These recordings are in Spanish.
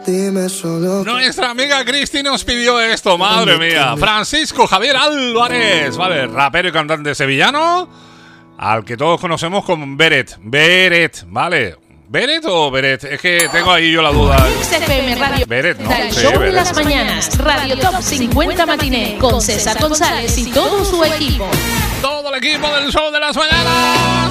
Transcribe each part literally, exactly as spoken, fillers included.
Dime solo. Nuestra amiga Cristi nos pidió esto, madre mía. Francisco Javier Álvarez, vale, rapero y cantante sevillano, al que todos conocemos como Beret. Beret, vale. ¿Beret o Beret? Es que tengo ahí yo la duda. F M Radio. Beret, ¿no? El Sí, show de Beret. las mañanas. Radio Top cincuenta Matiné. Con César González y todo su equipo. Todo el equipo del show de las mañanas.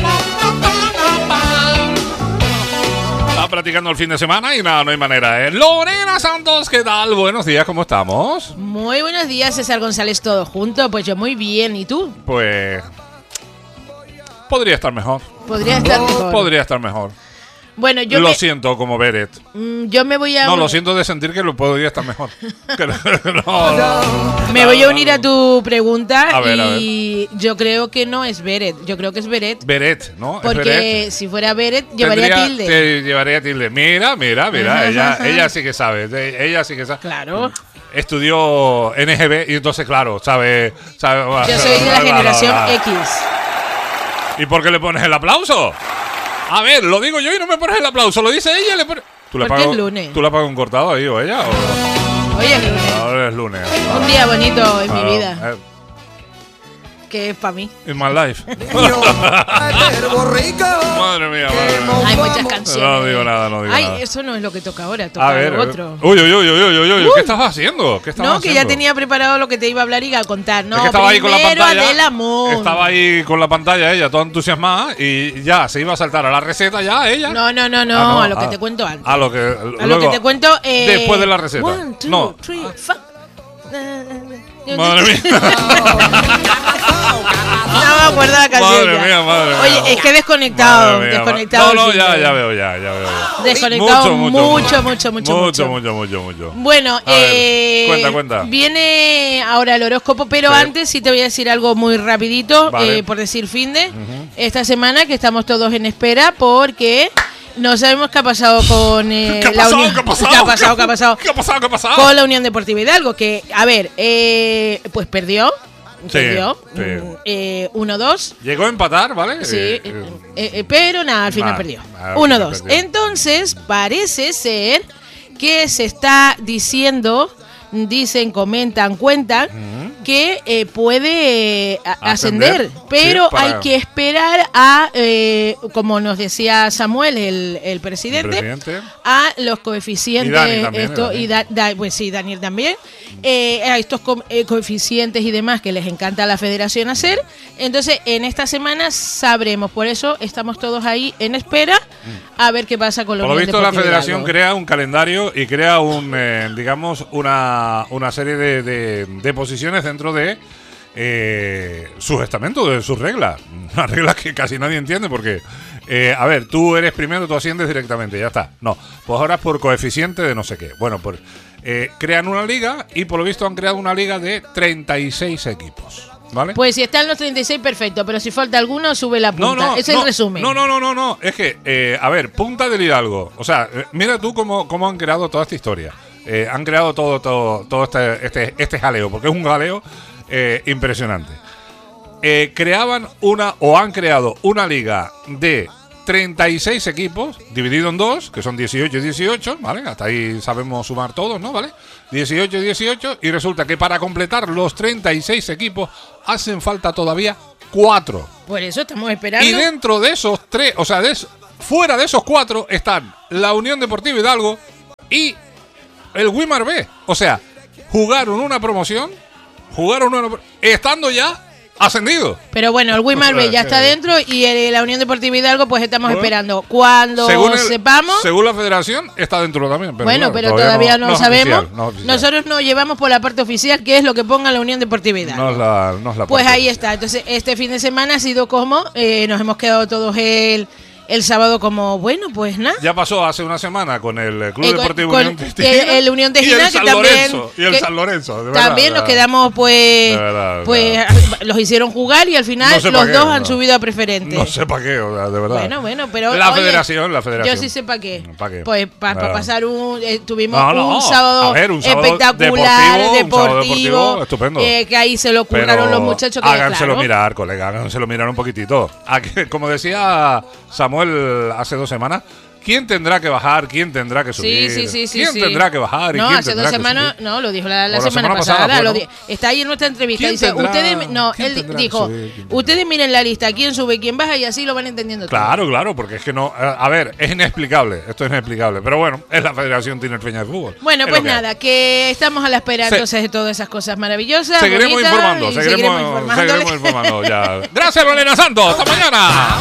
Está practicando el fin de semana y nada, no hay manera, ¿eh? Lorena Santos, ¿qué tal? Buenos días, ¿cómo estamos? Muy buenos días, César González, todo junto. Pues yo muy bien, ¿y tú? Pues... podría estar mejor. Podría estar mejor. Podría estar mejor. Bueno, yo lo me, siento como Beret. mm, yo me voy a... No, un- lo siento de sentir que lo podría estar mejor. Que no, no, no. Me voy a unir a tu pregunta A ver, a y yo creo que no es Beret, yo creo que es Beret. Beret, ¿no? Es Porque Beret. si fuera Beret, llevaría Tendría- tilde. te llevaría tilde. Mira, mira, mira. ella, ella sí que sabe. de- Ella sí que sabe. Claro. Estudió N G B y entonces, claro, sabe. sabe Yo soy de la generación X. ¿Y por qué le pones el aplauso? A ver, lo digo yo y no me pones el aplauso. Lo dice ella y le pones. ¿Tú le Porque pagas, es lunes. ¿Tú le pagas un cortado ahí o ella? O... Oye, es lunes. Ahora es lunes. Un día bonito en mi Claro, vida, eh, que es para mí. In my life. Madre Madre mía, madre mía. Hay muchas canciones. No digo nada, no digo Ay, nada. eso no es lo que toca ahora, toca A ver, lo eh. otro. Uy, uy, uy, uy, uy, uy, uy. Uy. ¿Qué estabas haciendo? ¿Qué estabas No, que haciendo? ya tenía preparado lo que te iba a hablar y a contar. No, Es que estaba ahí con la primero pantalla. Adela Moon. Estaba ahí con la pantalla ella, toda entusiasmada, y ya se iba a saltar a la receta ya ella. No, no, no, no, Ah, no, a lo que ah, te cuento antes. A lo que, A lo luego, que te cuento eh, después de la receta. One, two, No. three, five. Madre mía. No me acuerdo la canción. Madre ya. mía, madre mía. Oye, es que desconectado, Madre mía, desconectado. No, no, sí, ya, sí. ya veo, ya, ya veo. Ya. Desconectado mucho, mucho, mucho, mucho. Mucho, mucho, mucho, mucho. Bueno, A ver, eh, cuenta, cuenta. viene ahora el horóscopo, pero Sí. antes sí te voy a decir algo muy rapidito, Vale. eh, por decir fin de esta semana, que estamos todos en espera porque no sabemos qué ha pasado con eh, ¿Qué ha la pasado? Unión. ¿Qué ha pasado? ¿Qué ha pasado? ¿Qué ha pasado? ¿Qué ha pasado? ¿Qué ha pasado? Con la Unión Deportiva Hidalgo, que, a ver, eh, pues perdió. Sí, Perdió. sí. mm, eh, uno dos. Llegó a empatar, ¿vale? Sí, Eh, eh, eh, eh, pero nada, al final nah, perdió. al final uno dos. perdió. Entonces, parece ser que se está diciendo, dicen, comentan, cuentan, que eh, puede eh, a- Ascender, ascender, pero sí, para- hay que esperar a, eh, como nos decía Samuel, el, el presidente, El presidente. a los coeficientes, Y Dani también, esto, Dani. y da- da- pues sí, Daniel también, eh, a estos co- eh, coeficientes y demás que les encanta a la federación hacer. Entonces, en esta semana sabremos, por eso estamos todos ahí en espera a ver qué pasa con los Por lo visto, la federación crea un calendario y crea un, eh, digamos, una, una serie de, de, de posiciones dentro de eh, sus estamentos, de sus reglas. Unas reglas que casi nadie entiende porque, eh, a ver, tú eres primero, tú asciendes directamente, ya está. No, pues ahora es por coeficiente de no sé qué. Bueno, pues eh, crean una liga y por lo visto han creado una liga de treinta y seis equipos. ¿Vale? Pues si están los treinta y seis, perfecto, pero si falta alguno, sube la punta. No, no, Ese es no, el resumen. No, no, no, no, no. Es que, eh, a ver, punta del Hidalgo. O sea, eh, mira tú cómo, cómo han creado toda esta historia. Eh, han creado todo, todo, todo este, este, este jaleo, porque es un jaleo eh, impresionante. Eh, creaban una, o han creado una liga de treinta y seis equipos, dividido en dos, que son dieciocho y dieciocho, ¿vale? Hasta ahí sabemos sumar todos, ¿no? ¿Vale? dieciocho y dieciocho, y resulta que para completar los treinta y seis equipos hacen falta todavía cuatro. Por eso estamos esperando. Y dentro de esos tres, o sea, de eso, fuera de esos cuatro están la Unión Deportiva Hidalgo y el Wimar B. O sea, jugaron una promoción, jugaron una, estando ya ascendidos. Pero bueno, el Wimar B ya está dentro y el- la Unión Deportiva Hidalgo pues estamos Bueno, esperando. Cuando Según el- sepamos... según la federación, está dentro también. Pero bueno, claro, pero todavía no, no es sabemos. oficial, no es oficial. Nosotros nos llevamos por la parte oficial, que es lo que ponga la Unión Deportiva Hidalgo. No es la, no es la Pues parte ahí oficial. está. Entonces, este fin de semana ha sido como, eh, nos hemos quedado todos el, el sábado como, bueno, pues nada. Ya pasó hace una semana con el eh, Club Eh, con- Deportivo con Unión Tejina. el- el Unión y Tejina, el que San también- Lorenzo, y el que San Lorenzo. de verdad, También de nos verdad. quedamos, pues, De verdad, de pues los hicieron jugar y al final No sé pa' los qué, dos de han verdad. subido a preferente. No sé para qué, o sea, de verdad. Bueno, bueno, pero La oye, federación, la federación. Yo sí sé para qué. ¿Pa' qué? Pues para Nada. pasar un... eh, tuvimos No, no, un sábado a ver, un sábado espectacular, deportivo, un deportivo, sábado deportivo estupendo. eh, que ahí se lo curraron Pero los muchachos. Que, háganselo claro, mirar, colega, háganselo mirar un poquitito. A que, como decía Samuel hace dos semanas, ¿Quién tendrá que bajar? ¿Quién tendrá que subir? Sí, sí, sí, sí. ¿Quién sí. tendrá que bajar? ¿Y no, quién hace tendrá dos que semanas, subir? no, lo dijo la, la O la semana, semana pasada. pasada, lo ¿no? di- está ahí en nuestra entrevista. ¿Quién Dice, tendrá? ustedes, no, ¿Quién él tendrá dijo, que subir? ¿Quién tendrá? ustedes miren la lista, quién sube, quién baja y así lo van entendiendo todo. Claro, claro, porque es que no. A a ver, es inexplicable. Esto es inexplicable. Pero bueno, es la Federación Tinerfeña de Fútbol. Bueno, Es pues lo que hay. nada, que estamos a la espera Se- entonces de todas esas cosas maravillosas. Seguiremos bonitas, informando, y seguiremos, informándole. seguiremos informando. Ya. Gracias, Lorena Santos. Hasta mañana.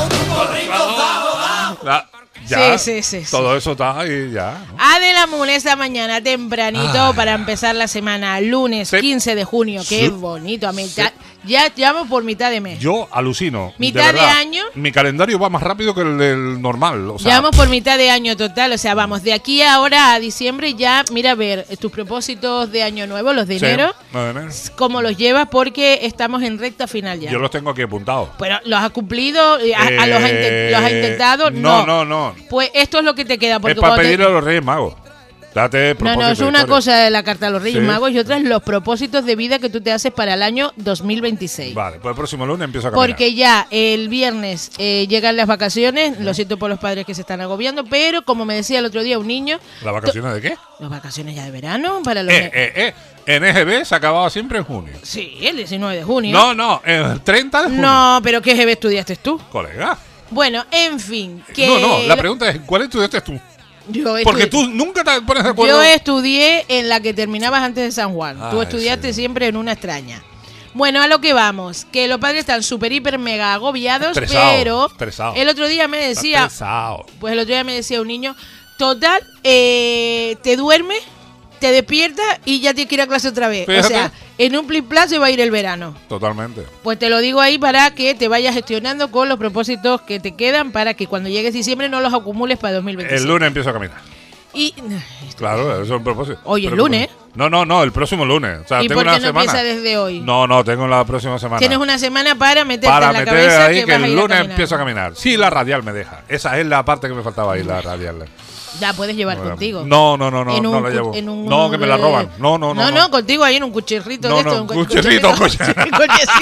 La- ya, Sí, sí, sí, sí. Todo eso está ahí ya. ¿no? Adela Moon esta mañana tempranito Ay. para empezar la semana, lunes Sí. quince de junio. Qué Sí. bonito, a mitad, ya llamo por mitad de mes. Yo alucino. Mitad de verdad. año. Mi calendario va más rápido que el del normal. O sea, Llevamos por mitad de año total, o sea, vamos, de aquí ahora a diciembre ya, mira a ver, tus propósitos de año nuevo, los de sí, enero, nueve de enero. cómo los llevas porque estamos en recta final ya. Yo los tengo aquí apuntados. Pero ¿los has cumplido? ¿A, a los, has inten- los has intentado? No, no, no. Pues esto es lo que te queda. Porque Es para cuando te- pedirle a los Reyes Magos. Date No, propósito no, es de una historia. cosa de la carta a los Reyes Sí. Magos y otra es los propósitos de vida que tú te haces para el año dos mil veintiséis. Vale, pues el próximo lunes empiezo a caminar. Porque ya el viernes eh, llegan las vacaciones, lo siento por los padres que se están agobiando, pero como me decía el otro día un niño, ¿Las vacaciones de qué? las vacaciones ya de verano para los... Eh, eh, eh. En E G B se acababa siempre en junio. Sí, el diecinueve de junio. No, no, el treinta de junio. No, pero ¿qué G B estudiaste tú? Colega. Bueno, en fin. Que No, no, la pregunta es, ¿cuál estudiaste tú? Yo Porque estudi- tú nunca te pones de acuerdo. Yo estudié en la que terminabas antes de San Juan. Tú Ay, estudiaste sí. siempre en una extraña. Bueno, a lo que vamos, que los padres están súper, hiper, mega agobiados, Estresado, pero estresado. el otro día me Está decía, pesado. pues el otro día me decía un niño, total, eh, te duermes, te despiertas y ya tienes que ir a clase otra vez. Fíjate. O sea, en un plis plas se va a ir el verano. Totalmente. Pues te lo digo ahí para que te vayas gestionando con los propósitos que te quedan para que cuando llegues diciembre no los acumules para dos mil veintiséis. El lunes empiezo a caminar. Y, Claro, eso es un propósito. Hoy es Pero- lunes. No, no, no, el próximo lunes. O sea, ¿Y tengo por qué una no semana. empieza desde hoy? No, no, tengo la próxima semana. Tienes una semana para meterte Para en la meter cabeza ahí que, que, vas a el ir a lunes caminar. empiezo a caminar. Sí, la radial me deja. Esa es la parte que me faltaba ahí, la radial. Ya puedes llevar Bueno, contigo. No, no, no, no, En no un la cu- llevo. en un- No, que me la roban. No, no, no. No, no, contigo ahí en un cuchirrito No, de esto. no, un cu- cuchirrito, cuchirrito. cuchirrito.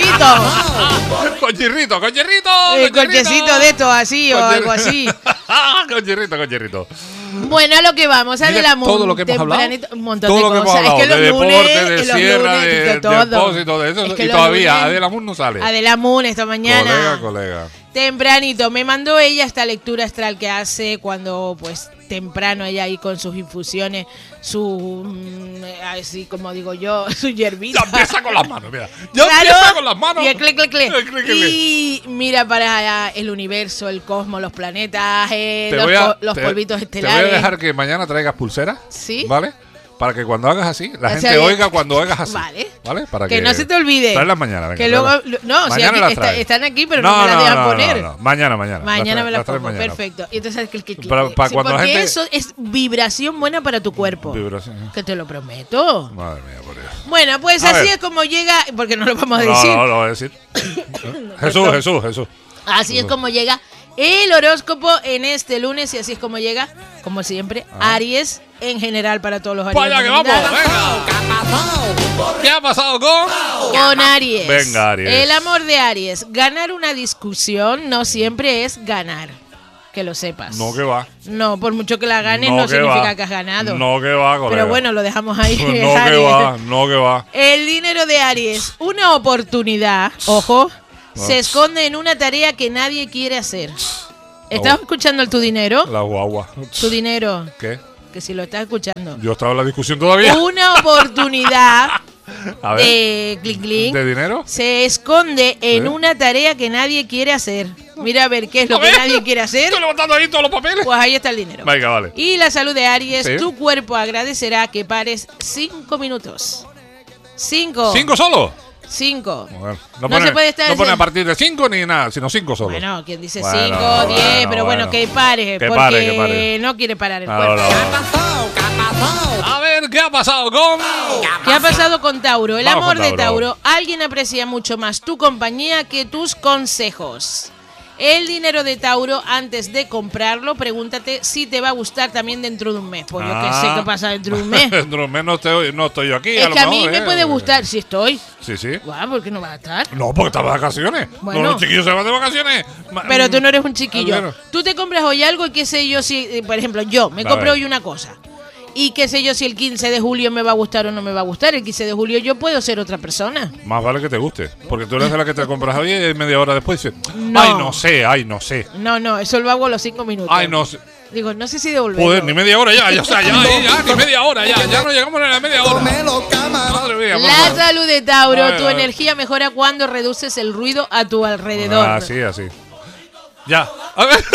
Cochecito. Cochirrito, cochirrito. Eh, cochecito de esto así o algo así. Cochirrito, cochirrito. Bueno, a lo que vamos, a Mira de la Moon, todo lo que hemos hablado. tempranito, un montón Todo de lo que hemos cosas. hablado. Es que de los lunes, deporte, de los sierra, lunes, de, de todo. depósito, de eso. Es que y los todavía lunes- Adela Moon no sale. Adela Moon esta mañana. Colega, colega. Tempranito, me mandó ella esta lectura astral que hace cuando, pues, temprano ella ahí con sus infusiones, su, mm, así como digo yo, su hierbita. Ya empieza con las manos, mira. Ya Claro, empieza con las manos. Y el clic, clic, clic. El clic, clic, Y mira para el universo, el cosmos, los planetas, eh, Te los, voy a- po- los te- polvitos Te estelares. voy a dejar que mañana traigas pulseras. Sí. ¿Vale? Para que cuando hagas así, la O sea, gente bien. oiga cuando hagas así. Vale. ¿Vale? Para Que que, no se te olvide. Tráelas mañana. Venga, Que luego, tráelas. no, si Mañana aquí las está- traes. están aquí, pero no, me las dejan no, poner. no, no. Mañana, mañana. Mañana me las traes pongo, mañana. perfecto. Y entonces que el que Para- para sí, cuando la porque gente- eso es vibración buena para tu cuerpo. Vibración, ¿eh? Que te lo prometo. Madre mía, por Dios. Bueno, pues A así ver. es como llega, porque no lo vamos a No, decir. no, lo voy a decir. Jesús, Jesús, Jesús. Así es como llega el horóscopo en este lunes y así es como llega, como siempre, Aries en general para todos los Aries. Vaya que vamos, venga. ¿Qué ha pasado con? Con Aries. Venga, Aries. El amor de Aries. Ganar una discusión no siempre es ganar. Que lo sepas. No que va. No, por mucho que la ganes no, que significa va. que has ganado. No que va, colega. Pero bueno, lo dejamos ahí. No que Aries. va, no que va. El dinero de Aries, una oportunidad, ojo, se esconde en una tarea que nadie quiere hacer. ¿Estás escuchando el tu dinero? La guagua. Tu dinero, ¿Qué? que si lo estás escuchando. Yo estaba en la discusión todavía. Una oportunidad A ver. de clic clic ¿De dinero? se esconde en ¿Sí? una tarea que nadie quiere hacer. Mira a ver qué es lo A que ver. nadie quiere hacer. Estoy levantando ahí todos los papeles. Pues ahí está el dinero. Venga, vale. Y la salud de Aries, Sí. tu cuerpo agradecerá que pares cinco minutos. Cinco. ¿Cinco solo? Cinco. Bueno, No no, pone, se puede estar no pone en- a partir de cinco ni nada, sino cinco solo. Bueno, quien dice Bueno, cinco, bueno, diez, pero bueno, bueno. que pare, Que porque pare, que pare. no quiere parar el Ah, cuerpo. no, no. A ver, ¿qué ha pasado con? ¿Qué ha pasado con Tauro? El Vamos amor con de Tauro. Tauro. Alguien aprecia mucho más tu compañía que tus consejos. El dinero de Tauro, antes de comprarlo, pregúntate si te va a gustar también dentro de un mes. Pues yo Ah. qué sé qué pasa dentro de un mes. Dentro de un mes no estoy, no estoy yo aquí. Es a lo que a mí mejor, me ¿eh? puede gustar si estoy. Sí, sí. Guau, ¿por qué no va a estar? No, porque estamos de vacaciones. Bueno. No, los chiquillos se van de vacaciones. Ma- Pero tú no eres un Ah, chiquillo. claro. Tú te compras hoy algo y qué sé yo si, eh, por ejemplo, yo me A compré ver. hoy una cosa. Y qué sé yo si el quince de julio me va a gustar o no me va a gustar. El quince de julio yo puedo ser otra persona. Más vale que te guste. Porque tú eres de la que te compras hoy y media hora después dices, No. ay, no sé, ay, no sé. No, no, eso lo hago a los cinco minutos. Ay, no sé. Digo, no sé si devolverlo. Joder, ni media hora ya, ya, o sea, ya, ya, ya, ni media hora ya, ya no llegamos a la media hora. Madre mía, por La favor. salud de Tauro, A ver, tu a ver. energía mejora cuando reduces el ruido a tu alrededor. Ah, así, así. Ya. A ver.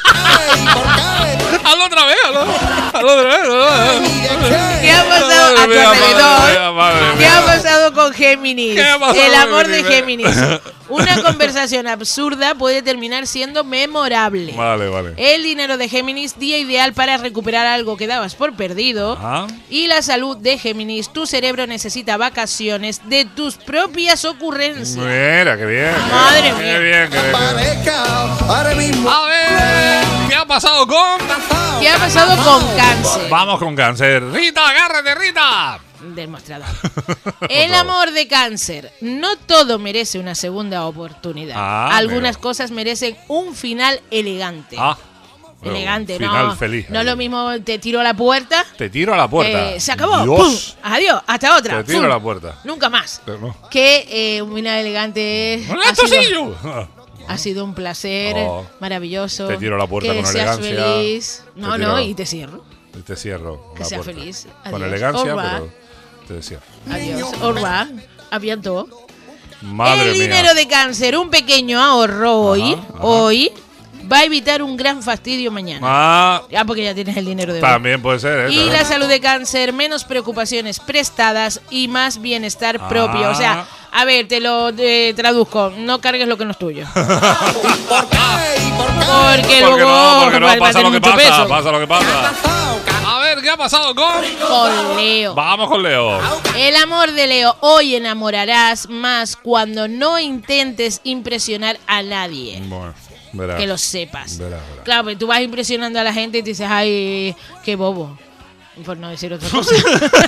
Hazlo otra vez, hazlo. Hazlo otra vez. hazlo. ¿Qué ha pasado a tu Madre mía, madre alrededor? mía, madre ¿Qué mía. ha pasado con Géminis? ¿Qué ha pasado El con amor de Géminis? Géminis. Una conversación absurda puede terminar siendo memorable. Vale, vale. El dinero de Géminis, día ideal para recuperar algo que dabas por perdido. Ajá. Y la salud de Géminis, tu cerebro necesita vacaciones de tus propias ocurrencias. Mira, qué bien. Madre qué mía. bien, qué bien. Ahora mismo. A ver, ¿qué ha pasado con? ¿Qué ha pasado con Cáncer? Vamos con cáncer. Rita, agárrate, Rita. Demostrador. El amor de Cáncer. No todo merece una segunda oportunidad. Ah, Algunas mira. cosas merecen un final elegante. Ah. Elegante, Final no. feliz. No es lo mismo te tiro a la puerta. Te tiro a la puerta. eh, se acabó. Dios. ¡Pum! Adiós. Hasta otra. Te tiro ¡Pum! a la puerta. Nunca más. Pero no. Que eh, un final elegante es- ¡Un ha, sido, tosillo! ha sido un placer Oh. maravilloso. Te tiro a la puerta que con seas elegancia. feliz. Te No, tiro- no, y te cierro. Y te cierro Que la sea puerta. feliz. Con Adiós. elegancia, Au revoir. pero te cierro. Adiós. Au revoir. A bientôt. Madre El mía. dinero de Cáncer, un pequeño ahorro hoy, Ajá, ajá. hoy, va a evitar un gran fastidio mañana. Ah, Ya porque ya tienes el dinero de hoy. también puede ser, ¿eh? Y la salud de Cáncer, menos preocupaciones prestadas y más bienestar Ah. propio. O sea, a ver, te lo eh, traduzco, no cargues lo que no es tuyo. ¿Por qué? ¿Por qué? Porque Porque luego no, porque no, va- va a pasa tener lo que mucho pasa, peso. pasa lo que pasa. A ver, ¿qué ha pasado con? Con Leo. Vamos con Leo. El amor de Leo, hoy enamorarás más cuando no intentes impresionar a nadie. Bueno, verás. Que lo sepas. Verás, verás. Claro, pues tú vas impresionando a la gente y te dices, ay, qué bobo. Por no decir otra cosa.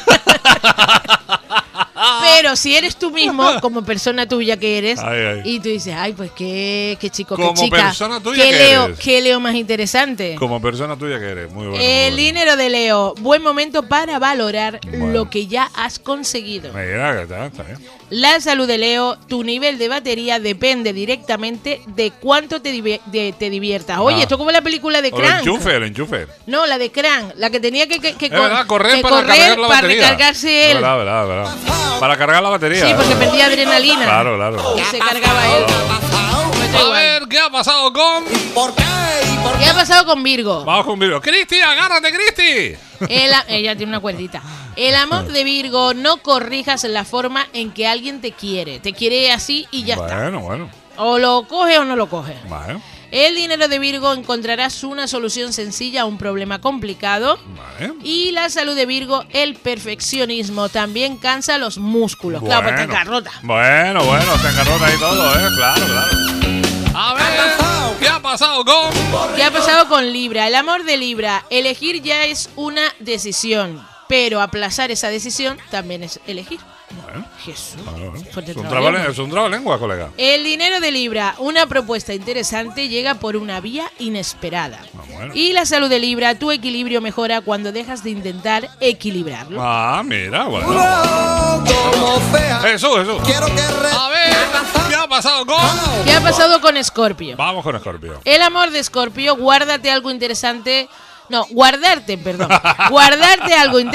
Pero si eres tú mismo, como persona tuya que eres, Ay, ay. y tú dices, ay, pues qué, qué chico, Como qué chica. persona tuya qué que Leo, eres. qué Leo más interesante. Como persona tuya que eres, muy bueno. El muy bueno. dinero de Leo, buen momento para valorar Bueno. lo que ya has conseguido. Mira, que está, está bien. La salud de Leo, tu nivel de batería depende directamente de cuánto te, divi- de- te diviertas. Oye, Ah. esto es como la película de O el Crank. enchufe, el enchufe. No, la de Crank, la que tenía que, que, que Es verdad, correr que para correr cargar la para batería. recargarse él. Es verdad, verdad, verdad. Para cargar la batería. Sí, porque perdía adrenalina. Claro, claro. Y se cargaba él. Pues da A igual. ver, ¿qué ha pasado con? ¿Por qué? ¿Por ¿Qué ha pasado con Virgo? Vamos con Virgo. ¡Cristi, agárrate, Cristi! El a- ella tiene una cuerdita. El amor de Virgo, no corrijas la forma en que alguien te quiere. Te quiere así y ya está. Bueno, bueno. O lo coge o no lo coge. Vale, El dinero de Virgo, encontrarás una solución sencilla a un problema complicado. vale. Y la salud de Virgo, el perfeccionismo también cansa los músculos. Claro, pues te engarrota. Bueno, bueno, te engarrota y todo, ¿eh? Claro, claro. A ver, ¿qué ha pasado con? ¿Qué ha pasado con Libra? El amor de Libra, elegir ya es una decisión, pero aplazar esa decisión también es elegir. Bueno, Jesús. bueno, bueno. Fuerte Es un trabalengua. trabalengua, es un trabalengua, colega. El dinero de Libra, una propuesta interesante llega por una vía inesperada. Ah, bueno. Y la salud de Libra, tu equilibrio mejora cuando dejas de intentar equilibrarlo. Ah, mira, bueno. como fea? Jesús, Jesús. Quiero que re... A ver, ¿qué ha pasado con? ¿Qué ha pasado con Escorpio? Vamos con Escorpio. El amor de Escorpio, guárdate algo interesante. No, guardarte, perdón. Guardarte algo interesante.